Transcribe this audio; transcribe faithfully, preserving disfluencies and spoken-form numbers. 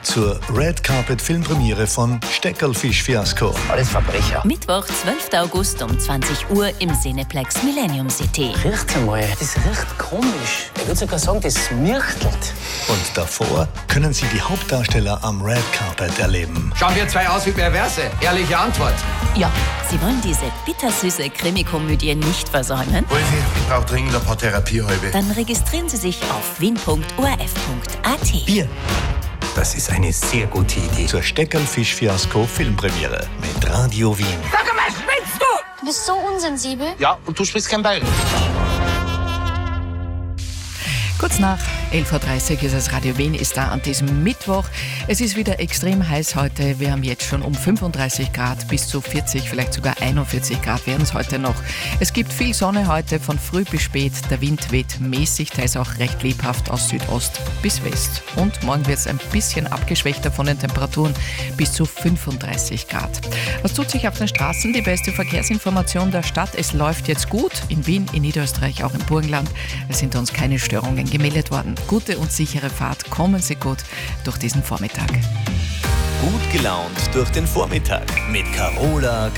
zur Red Carpet Filmpremiere von Steckerlfisch-Fiasko. Alles Verbrecher. Mittwoch, zwölften August um zwanzig Uhr im Cineplex Millennium City. Riecht's einmal, das riecht komisch. Ich würde sogar sagen, das mirchtelt. Und davor können Sie die Hauptdarsteller am Red Carpet erleben. Schauen wir zwei aus wie Perverse? Ehrliche Antwort. Ja, Sie wollen diese bittersüße Krimikomödie nicht versäumen? Wolfi, ich brauche dringend ein paar Therapiehäube. Dann registrieren Sie sich auf wien punkt o r f punkt a t. Bier. Das ist eine sehr gute Idee. Zur Steckerlfisch-Fiasko Filmpremiere mit Radio Wien. Sag mal, spinnst du? Du bist so unsensibel. Ja, und du sprichst kein Bayerisch. Kurz nach elf Uhr dreißig ist es, Radio Wien ist da an diesem Mittwoch. Es ist wieder extrem heiß heute. Wir haben jetzt schon um fünfunddreißig Grad bis zu vierzig, vielleicht sogar einundvierzig Grad werden es heute noch. Es gibt viel Sonne heute, von früh bis spät. Der Wind weht mäßig, der ist auch recht lebhaft aus Südost bis West. Und morgen wird es ein bisschen abgeschwächter von den Temperaturen bis zu fünfunddreißig Grad. Was tut sich auf den Straßen? Die beste Verkehrsinformation der Stadt. Es läuft jetzt gut in Wien, in Niederösterreich, auch im Burgenland. Es sind uns keine Störungen gemeldet worden. Gute und sichere Fahrt, kommen Sie gut durch diesen Vormittag. Gut gelaunt durch den Vormittag mit Carola